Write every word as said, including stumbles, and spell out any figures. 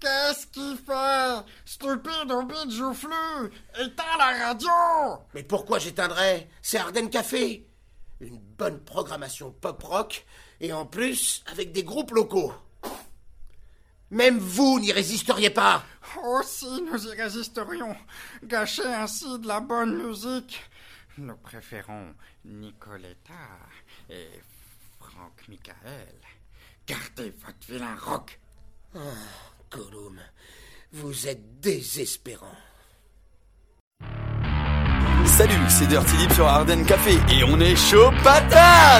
Qu'est-ce qu'il fait? Stupide au bide joufflu! Éteins la radio! Mais pourquoi j'éteindrais? C'est Ardennes Café. Une bonne programmation pop-rock, et en plus, avec des groupes locaux. Même vous n'y résisteriez pas. Aussi, nous y résisterions. Gâcher ainsi de la bonne musique. Nous préférons Nicoletta et Franck Michael. Gardez votre vilain rock. Oh, Gollum, vous êtes désespérant. Salut, c'est Dirty Lip sur Ardennes Café et on est chaud patate.